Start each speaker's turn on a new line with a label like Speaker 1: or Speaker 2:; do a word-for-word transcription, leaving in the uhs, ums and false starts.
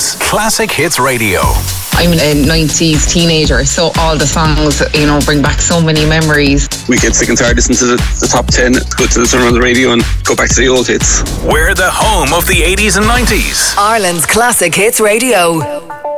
Speaker 1: Ireland's Classic Hits Radio.
Speaker 2: I'm a nineties teenager, so all the songs, you know, bring back so many memories.
Speaker 3: We get sick and tired listening to the, the top ten, go to the turn on the radio and go back to the old hits.
Speaker 1: We're the home of the eighties and nineties.
Speaker 4: Ireland's Classic Hits Radio.